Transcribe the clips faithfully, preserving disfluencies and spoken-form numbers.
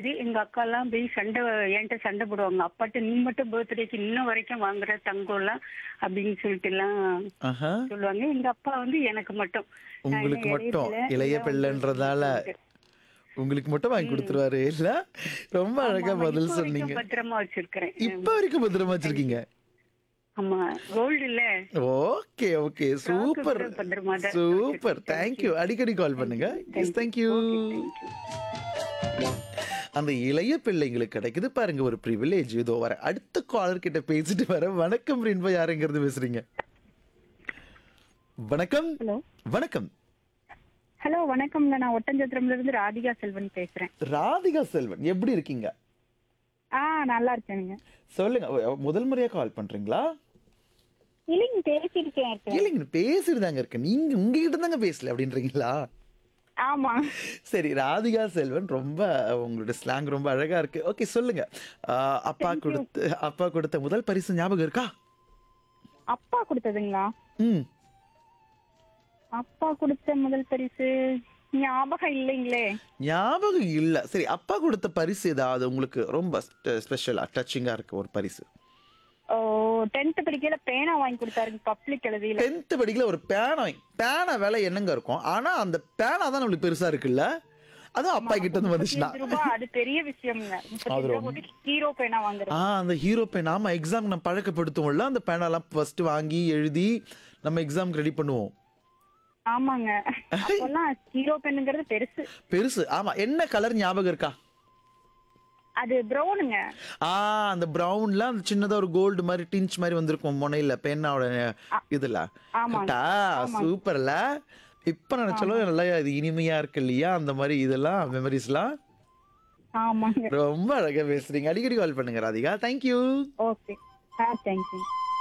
தெரியாது. எங்க அக்காலாம் போய் சண்டை என்கிட்ட சண்டை போடுவாங்க. அப்பாட்ட நீ மட்டும் பர்த்டேக்கு இன்ன வரைக்கும் வாங்குற தங்கம்லாம் அப்படின்னு சொல்லிட்டு எல்லாம் ஆஹா. சொல்லுவாங்க. எங்க அப்பா வந்து எனக்கு மட்டும். நான் என்ன உங்களுக்கு இளைய மட்டும் பிள்ளை, இளைய இதான் உங்களுக்கு பிள்ளைன்றதால சொல்லிட்டு. உங்களுக்கு மட்டும் வாங்கி ம். குடுத்துருவாரு இல்ல? ரொம்ப ஆமா, அழகா ஆமா. இப்ப பதில் சொன்னீங்க. வரைக்கும் பத்திரமா வச்சிருக்கிறேன். இப்ப வரைக்கும் பத்திரமா வச்சிருக்கீங்க. ஆமா. கோல்டு இல்ல. Okay, okay. Frock super. கூட பத்திரமா தான் சூப்பர். வச்சிருக்கேன். Thank thank you. யூ. அடிக்கடி கால் பண்ணுங்க. Thank you. S, thank thank you. You. Okay, thank you. அந்த இளைய பிள்ளைங்களுக்கு கிடைக்குது பாருங்க ஒரு பிரிவிலேஜ். இதோ வர அடுத்த காலர் கிட்ட பேசிட்டு வர. வணக்கம் ரின்பா, யாருங்கிறது பேசுறீங்க? வணக்கம். ஹலோ. வணக்கம். ஹலோ வணக்கம்ங்க. நான் ஒட்டஞ்சத்திரம்ல இருந்து ராதிகா செல்வன் பேசுறேன். ராதிகா செல்வன் எப்படி இருக்கீங்க? ஆ நல்லா இருக்கேனுங்க. சொல்லுங்க. ஒ- முதல் முறையா கால் பண்றீங்களா? இல்லைங்க பேசியிருக்கேன். இல்லைங்க, பேசிருந்தாங்க இருக்கு. நீங்க உங்ககிட்ட தாங்க பேசல அப்படின்றீங்களா? ஆமா. சரி, ராதிகா செல்வன் ரொம்ப உங்களோட ஸ்லாங் ரொம்ப அழகா இருக்கு. ஓகே, சொல்லுங்க. ஆஹ், அப்பா Thank you. கொடுத்த அப்பா கொடுத்த முதல் பரிசு ஞாபகம் இருக்கா? அப்பா கொடுத்ததுங்களா? ம். அப்பா கொடுத்த முதல் பரிசு ஞாபகம் இல்லைங்களே. ஞாபகம் இல்ல. சரி, அப்பா கொடுத்த பரிசு ஏதாவது உங்களுக்கு ரொம்ப ஸ்பெஷலா டச்சிங்கா இருக்கு ஒரு பரிசு? ஓ டென்த் படிக்கையில பேனா வாங்கி கொடுத்தாருங்க பப்ளிக் எழுதியில. டென்த் படிக்கல ஒரு பேனா வாங்கி- பேனா விலை என்னங்க இருக்கும்? ஆனா அந்த பேனா தான் நம்மளுக்கு பெருசா இருக்குல்ல. அதுவும் அப்பா கிட்ட இருந்து வந்துச்சுன்னா. முப்பத்தஞ்சு ரூபாய் அது பெரிய விஷயம்ங்க. அது முப்பத்தஞ்சு ரூபாய் ரொம்ப- போட்டு ஹீரோ பேனா ஆ வாங்குறது. அந்த ஹீரோ பேன். ஆமா, எக்ஸாம் நம்ம பழக்கப்படுத்துவோம்ல. அந்த பேனாலாம் ஃபர்ஸ்ட் வாங்கி எழுதி நம்ம எக்ஸாம்க்கு ரெடி பண்ணுவோம். ஆமாங்க. அப்பெல்லாம் ஹீரோ பெண்ணுங்கிறது பெருசு. பெருசு. ஆமா, என்ன கலர் ஞாபகம் இருக்கா? அது ப்ரௌனுங்க. ஆ அந்த பிரவுன்ல அந்த சின்னதா ஒரு கோல்டு மாதிரி டிஞ்ச் மாதிரி வந்திருக்கும் முனையில பேனாவோட இதுல. ஆமாங்க. கரெக்டா? ஆமாங்க. சூப்பர்ல. இப்ப நினைச்சாலும் நல்லா இது இனிமையா இருக்கு இல்லையா? அந்த மாதிரி இதெல்லாம் மெமரிஸ்லாம். ஆமாங்க. ரொம்ப அழகா பேசுறீங்க. அடிக்கடி கால் பண்ணுங்க ராதிகா. தேங்க்யூ. ஓகே. ஆ தேங்க்யூ.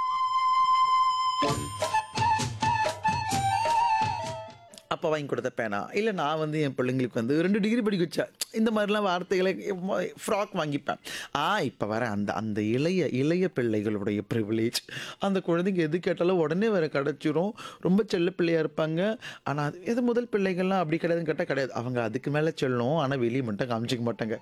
அப்பா வாங்கி கொடுத்த பேனா இல்லை, நான் வந்து என் பிள்ளைங்களுக்கு வந்து ரெண்டு டிகிரி படிக்க வச்சேன். இந்த மாதிரிலாம் வார்த்தைகளை ஃப்ராக் வாங்கிப்பேன். ஆ இப்போ வர அந்த அந்த இளைய இளைய பிள்ளைகளுடைய ப்ரிவிலேஜ். அந்த குழந்தைங்க எது கேட்டாலும் உடனே வேற கிடச்சிரும். ரொம்ப செல்ல பிள்ளையாக இருப்பாங்க. ஆனால் அது எது முதல் பிள்ளைகள்லாம் அப்படி கிடையாதுன்னு கேட்டால் கிடையாது. அவங்க அதுக்கு மேலே செல்லும். ஆனால் வெளியே மட்டும் காமிச்சிக்க மாட்டாங்க.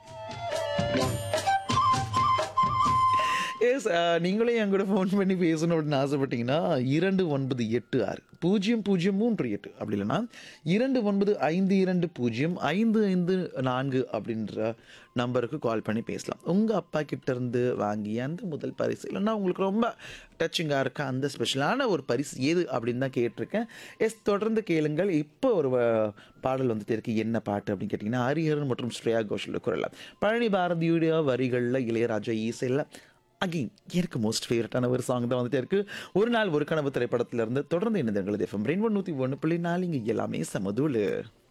எஸ், நீங்களே என் கூட ஃபோன் பண்ணி பேசணும் அப்படின்னு ஆசைப்பட்டீங்கன்னா இரண்டு ஒன்பது எட்டு ஆறு பூஜ்ஜியம் பூஜ்ஜியம் மூன்று எட்டு அப்படி இல்லைன்னா இரண்டு ஒன்பது ஐந்து இரண்டு பூஜ்ஜியம் ஐந்து ஐந்து நான்கு அப்படின்ற நம்பருக்கு கால் பண்ணி பேசலாம். உங்கள் அப்பா கிட்ட இருந்து வாங்கிய அந்த முதல் பரிசு இல்லைன்னா உங்களுக்கு ரொம்ப டச்சிங்காக இருக்க அந்த ஸ்பெஷலான ஒரு பரிசு எது அப்படின்னு தான் கேட்டிருக்கேன். எஸ், தொடர்ந்து கேளுங்கள். இப்போ ஒரு வ- பாடல் வந்துட்டு இருக்கு. என்ன பாட்டு அப்படின்னு கேட்டிங்கன்னா ஹரிஹரன் மற்றும் ஸ்ரேயா கோஷலோட குரல்ல, பழனி பாரதியுடைய வரிகளில், இளையராஜா இசையில், அகெயின் எனக்கு மோஸ்ட் ஃபேவரட்டான ஒரு சாங் தான் வந்துட்டே இருக்கு. ஒரு நாள் ஒரு கனவு திரைப்படத்திலிருந்து. தொடர்ந்து என்ன எஃப்எம் ரெயின்போ நூற்றி ஒன்று புள்ளி நாலு இங்கே எல்லாமே சமதூளு.